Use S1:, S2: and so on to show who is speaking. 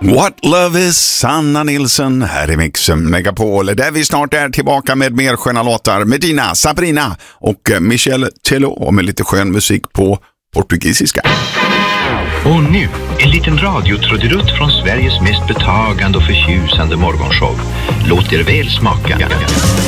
S1: What Love Is, Sanna Nilsson här i Mix Megapol, där vi snart är tillbaka med mer sköna låtar med Dina, Sabrina och Michel Tello och med lite skön musik på portugisiska.
S2: Och nu, en liten radiotrudelutt från Sveriges mest betagande och förtjusande morgonshow. Låt er väl smaka.